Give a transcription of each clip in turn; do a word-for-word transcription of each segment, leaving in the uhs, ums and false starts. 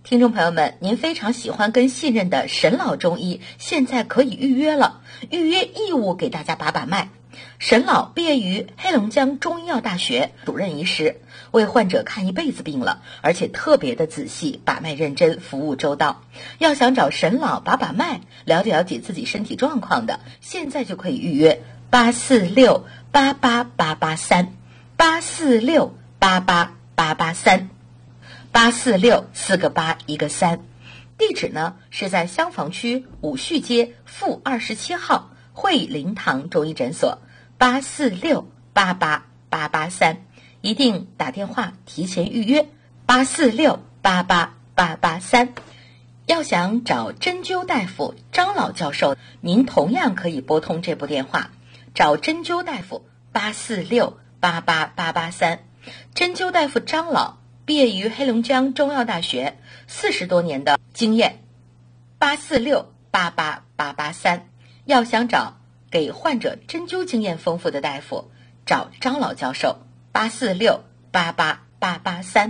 听众朋友们，您非常喜欢跟信任的沈老中医，现在可以预约了，预约义务给大家把把脉。沈老毕业于黑龙江中医药大学，主任医师，为患者看一辈子病了，而且特别的仔细，把脉认真，服务周到。要想找沈老把把脉，了解了解自己身体状况的，现在就可以预约八四六八八八八三八四六八八八八三。八四六四个八一个三，地址呢是在襄房区武旭街负二十七号惠灵堂中医诊所，八四六八八八八三，一定打电话提前预约八四六八八八八三。要想找针灸大夫张老教授，您同样可以拨通这部电话，找针灸大夫八四六八八八八三。针灸大夫张老毕业于黑龙江中药大学，四十多年的经验，八四六八八八八三。要想找给患者针灸经验丰富的大夫，找张老教授，八四六八八八八三。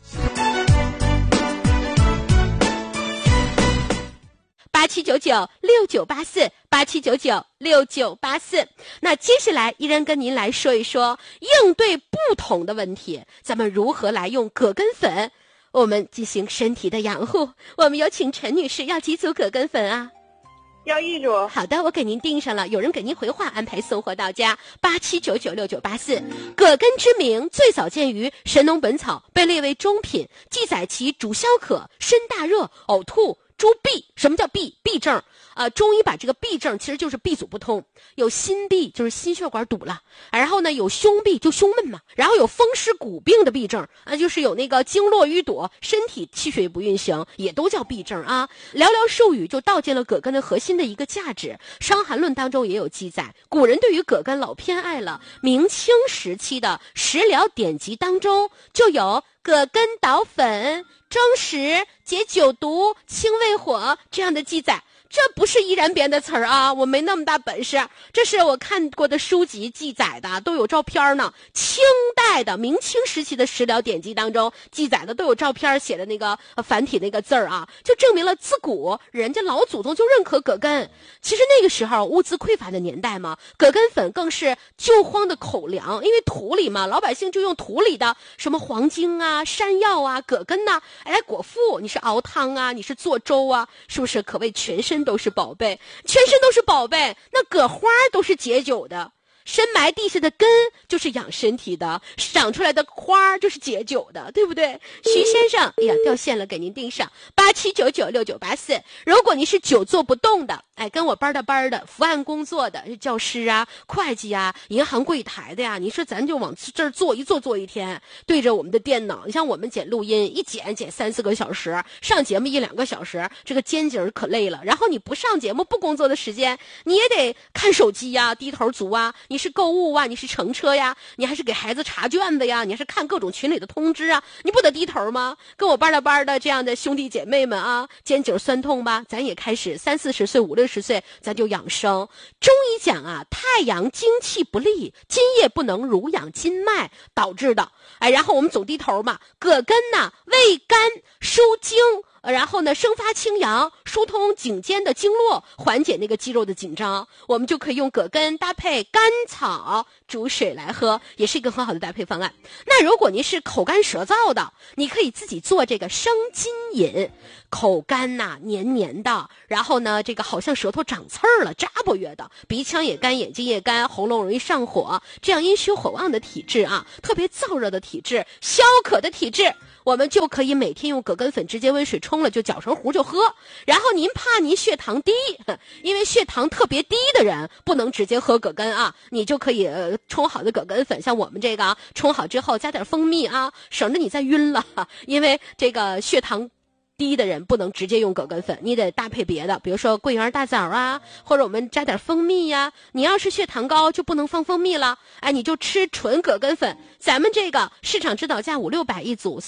八七九九六九八四八七九九六九八四。那接下来依然跟您来说一说应对不同的问题，咱们如何来用葛根粉我们进行身体的养护。我们有请陈女士，要几组葛根粉啊？ 要一组。 好的，我给您订上了，有人给您回话，安排送货到家。八七九九六九八四。葛根之名最早见于《神农本草》，被列为中品，记载其主消渴、身大热、呕吐、诸痹。什么叫痹？痹症。呃，中医把这个痹症其实就是闭阻不通，有心痹就是心血管堵了，然后呢有胸痹就胸闷嘛，然后有风湿骨病的痹症啊，就是有那个经络淤堵，身体气血不运行，也都叫痹症啊。寥寥数语就道尽了葛根的核心的一个价值。《伤寒论》当中也有记载，古人对于葛根老偏爱了。明清时期的食疗典籍当中就有葛根捣粉、蒸食、解酒毒、清胃火这样的记载。这不是依然编的词儿啊，我没那么大本事，这是我看过的书籍记载的，都有照片呢。清代的明清时期的食疗典籍当中记载的都有照片，写的那个繁体那个字儿啊，就证明了自古人家老祖宗就认可葛根。其实那个时候物资匮乏的年代嘛，葛根粉更是救荒的口粮，因为土里嘛，老百姓就用土里的什么黄精啊、山药啊、葛根呐、啊、来果腹，你是熬汤啊，你是做粥啊，是不是可谓全身都是宝贝，全身都是宝贝。那葛花都是解酒的，深埋地下的根就是养身体的，长出来的花就是解酒的，对不对？徐先生，哎呀，掉线了，给您订上八七九九六九八四。如果你是久坐不动的，哎，跟我班的班的伏案工作的教师啊、会计啊、银行柜台的呀，你说咱就往这儿坐一坐坐一天，对着我们的电脑，你像我们剪录音一剪剪三四个小时，上节目一两个小时，这个肩颈可累了。然后你不上节目不工作的时间，你也得看手机呀、低头族啊，你是购物啊，你是乘车呀，你还是给孩子查卷子呀，你还是看各种群里的通知啊，你不得低头吗？跟我班的班的这样的兄弟姐妹们啊，肩颈酸痛吧，咱也开始三四十岁五六十岁咱就养生。中医讲啊，太阳精气不利，津液不能濡养筋脉导致的。哎，然后我们总低头嘛，葛根呐，味甘疏经，然后呢，生发清阳，疏通颈间的经络，缓解那个肌肉的紧张。我们就可以用葛根搭配甘草煮水来喝，也是一个很好的搭配方案。那如果您是口干舌燥的，你可以自己做这个生津饮。口干呐、啊，黏黏的，然后呢，这个好像舌头长刺儿了，扎不约的，鼻腔也干，眼睛也干，喉咙容易上火，这样阴虚火旺的体质啊，特别燥热的体质，消渴的体质，我们就可以每天用葛根粉直接温水冲了，就搅成糊就喝。然后您怕您血糖低，因为血糖特别低的人不能直接喝葛根啊，你就可以呃冲好的葛根粉，像我们这个啊，冲好之后加点蜂蜜啊，省着你再晕了，因为这个血糖低的人不能直接用葛根粉，你得搭配别的，比如说桂圆大枣啊，或者我们加点蜂蜜呀。你要是血糖高就不能放蜂蜜了，哎，你就吃纯葛根粉。咱们这个市场指导价五六百一组，四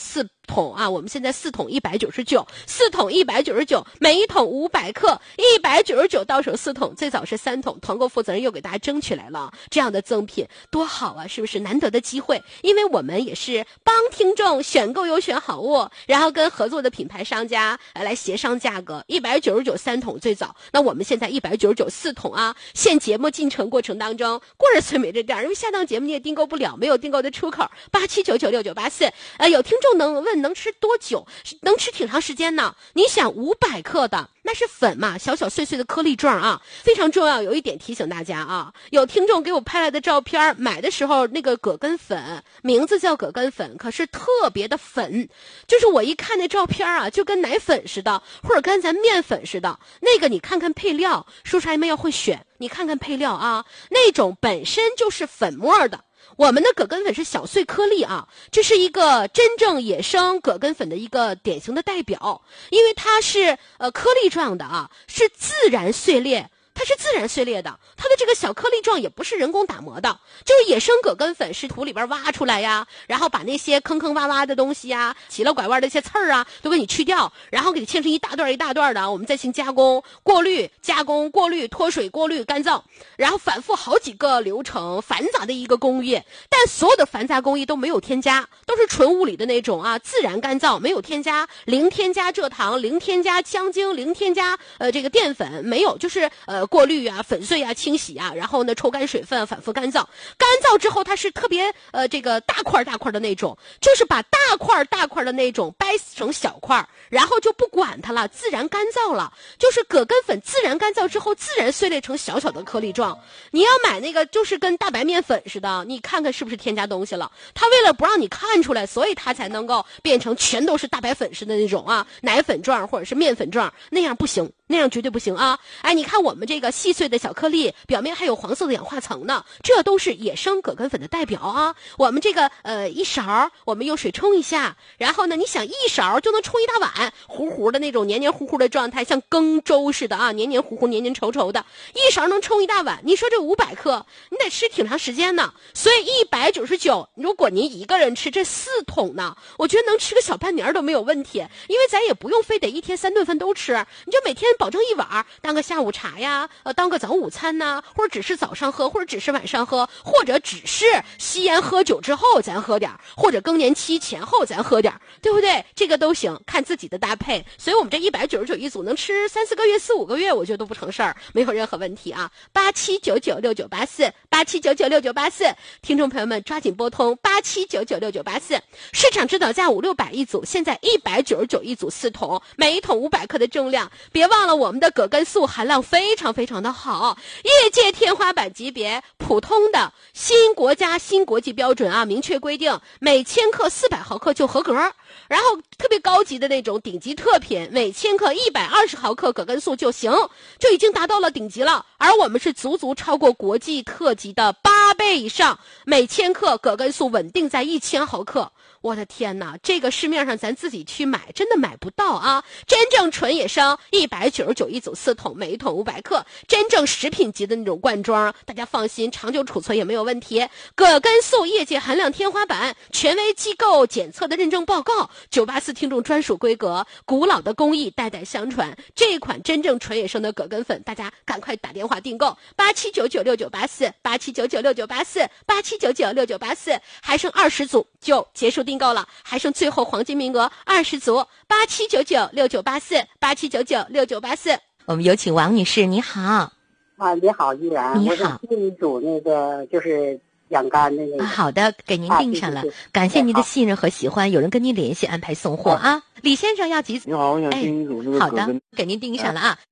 桶啊，我们现在四桶一百九十九，四桶一百九十九，每一桶五百克，一百九十九到手四桶，最早是三桶，团购负责人又给大家争取来了这样的赠品，多好啊，是不是难得的机会？因为我们也是帮听众选购优选好物，然后跟合作的品牌商家来协商价格，一百九十九三桶最早，那我们现在一百九十九四桶啊，现节目进程过程当中，过着催美这点，因为下档节目你也订购不了，没有订购的出口，八七九九六九八四，呃，有听众能问能吃多久？能吃挺长时间呢。你想五百克的那是粉嘛，小小碎碎的颗粒状啊，非常重要。有一点提醒大家啊，有听众给我拍来的照片，买的时候那个葛根粉，名字叫葛根粉，可是特别的粉，就是我一看那照片啊，就跟奶粉似的，或者跟咱面粉似的。那个你看看配料，叔叔阿姨们要会选，你看看配料啊，那种本身就是粉末的。我们的葛根粉是小碎颗粒啊，这是一个真正野生葛根粉的一个典型的代表，因为它是呃颗粒状的啊，是自然碎裂。它是自然碎裂的，它的这个小颗粒状也不是人工打磨的，就是野生葛根粉是土里边挖出来呀，然后把那些坑坑洼洼的东西呀、奇了拐弯的一些刺儿啊都给你去掉，然后给你切成一大段一大段的，我们再进加工、过滤、加工、过滤、脱水、过滤、干燥，然后反复好几个流程，繁杂的一个工艺。但所有的繁杂工艺都没有添加，都是纯物理的那种啊，自然干燥，没有添加，零添加蔗糖，零添加香精，零添加呃这个淀粉，没有，就是呃。过滤啊，粉碎啊，清洗啊，然后呢抽干水分，反复干燥。干燥之后它是特别呃这个大块大块的那种，就是把大块大块的那种掰成小块，然后就不管它了，自然干燥了。就是葛根粉自然干燥之后，自然碎裂成小小的颗粒状。你要买那个就是跟大白面粉似的，你看看是不是添加东西了？它为了不让你看出来，所以它才能够变成全都是大白粉似的那种啊，奶粉状或者是面粉状，那样不行。那样绝对不行啊！哎，你看我们这个细碎的小颗粒，表面还有黄色的氧化层呢，这都是野生葛根粉的代表啊。我们这个呃一勺，我们用水冲一下，然后呢，你想一勺就能冲一大碗，糊糊的那种黏黏糊糊的状态，像羹粥似的啊，黏黏糊糊、黏黏稠稠的，一勺能冲一大碗。你说这五百克，你得吃挺长时间呢。所以一百九十九，如果您一个人吃这四桶呢，我觉得能吃个小半年都没有问题，因为咱也不用非得一天三顿饭都吃，你就每天保证一碗，当个下午茶呀，呃，当个早午餐呐，或者只是早上喝，或者只是晚上喝，或者只是吸烟喝酒之后咱喝点，或者更年期前后咱喝点，对不对？这个都行，看自己的搭配。所以我们这一百九十九一组能吃三四个月、四五个月，我觉得都不成事儿，没有任何问题啊。八七九九六九八四，八七九九六九八四，听众朋友们抓紧拨通八七九九六九八四。市场指导价五六百一组，现在一百九十九一组四桶，每一桶五百克的重量，别忘了我们的葛根素含量非常非常的好，业界天花板级别，普通的新国家新国际标准啊，明确规定每千克四百毫克就合格，然后特别高级的那种顶级特品，每千克一百二十毫克葛根素就行，就已经达到了顶级了。而我们是足足超过国际特级的八倍以上，每千克葛根素稳定在一千毫克。我的天哪，这个市面上咱自己去买真的买不到啊！真正纯野生一百九十九一组四桶，每一桶五百克，真正食品级的那种罐装，大家放心，长久储存也没有问题。葛根素业界含量天花板，权威机构检测的认证报告，九八四听众专属规格，古老的工艺代代相传。这一款真正纯野生的葛根粉，大家赶快打电话订购八七九九六九八四，八七九九六九八四，八七九九六九八四，还剩二十组就结束订购了，还剩最后黄金名额二十组，八七九九六九八四，八七九九六九八四。 我们有请王女士，你好。 啊，你好，依然， 你好。 我想订一组那个就是养肝的那个。 啊、好的，给您订上了、啊、感谢您的信任和喜欢，有人跟您联系安排送货啊。啊李先生要几组？ 你好，我想订一组这个、 哎、好的，给您订上了啊。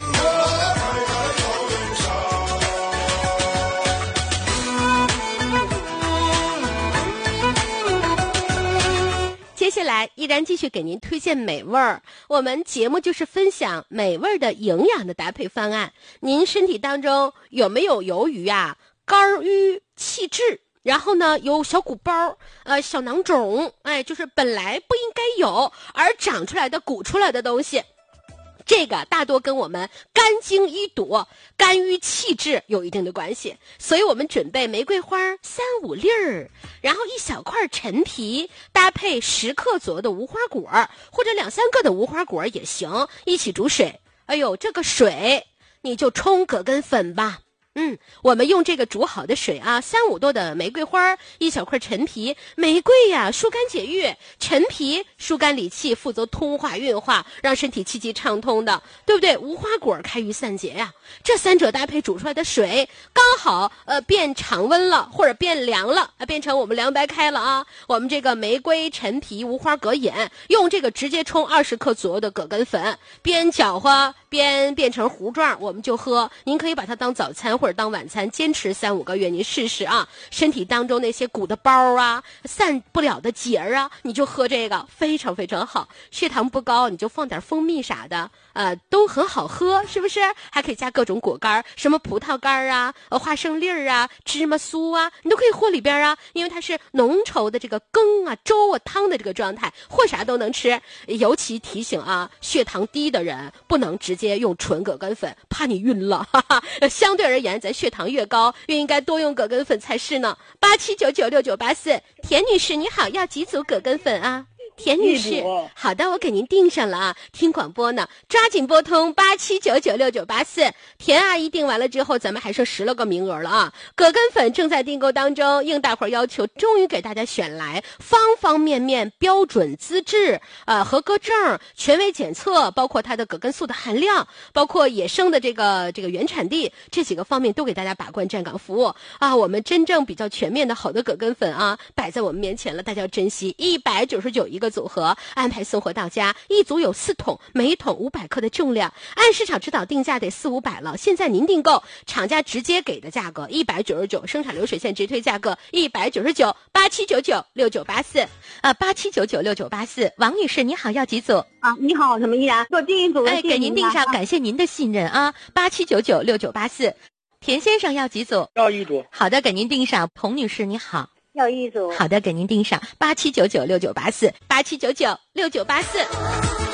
接下来依然继续给您推荐美味儿，我们节目就是分享美味的营养的搭配方案。您身体当中有没有由于啊肝郁气滞，然后呢有小鼓包、呃小囊肿，哎，就是本来不应该有而长出来的鼓出来的东西？ 这个大多跟我们肝经一堵、肝郁气滞有一定的关系。所以我们准备玫瑰花三五粒儿，然后一小块陈皮，搭配十克左右的无花果，或者两三个的无花果也行，一起煮水。哎呦，这个水你就冲葛根粉吧。嗯，我们用这个煮好的水啊，三五朵的玫瑰花，一小块陈皮。玫瑰呀，疏肝解郁；陈皮疏肝理气，负责通化运化，让身体气机畅通的，对不对？无花果开郁散结呀、啊，这三者搭配煮出来的水，刚好呃变常温了，或者变凉了，啊，变成我们凉白开了啊。我们这个玫瑰、陈皮、无花葛饮，用这个直接冲二十克左右的葛根粉，边搅和边变成糊状，我们就喝。您可以把它当早餐或者当晚餐，坚持三五个月，您试试啊。身体当中那些鼓的包啊、散不了的结儿啊，你就喝这个，非常非常好。血糖不高，你就放点蜂蜜啥的，呃，都很好喝，是不是？还可以加各种果干，什么葡萄干啊、呃花生粒儿啊、芝麻酥啊，你都可以和里边啊，因为它是浓稠的这个羹啊、粥啊、汤的这个状态，和啥都能吃。尤其提醒啊，血糖低的人不能直接用纯葛根粉，怕你晕了。哈哈，相对而言，咱血糖越高，越应该多用葛根粉才是呢。八七九九六九八四，田女士你好，要几组葛根粉啊？田女士，好的，我给您订上了啊。听广播呢，抓紧拨通八七九九六九八四。田阿姨订完了之后，咱们还剩十来个名额了啊。葛根粉正在订购当中，应大伙儿要求，终于给大家选来方方面面标准资质、呃合格证、权威检测，包括它的葛根素的含量，包括野生的这个这个原产地，这几个方面都给大家把关站岗服务啊。我们真正比较全面的好的葛根粉啊，摆在我们面前了，大家要珍惜。一百九十九一个组合，安排送货到家，一组有四桶，每一桶五百克的重量，按市场指导定价得四五百了。现在您订购，厂家直接给的价格一百九十九，生产流水线直推价格一百九十九，八七九九六九八四，呃，八七九九六九八四。王女士，你好，要几组？ 啊，你好，什么依然？做订一组， 哎，给您订上，感谢您的信任啊，八七九九六九八四。田先生要几组？ 要一组。 好的，给您订上。彭女士，你好。 要一组。 好的，给您订上八七九九六九八四，八七九九六九八四。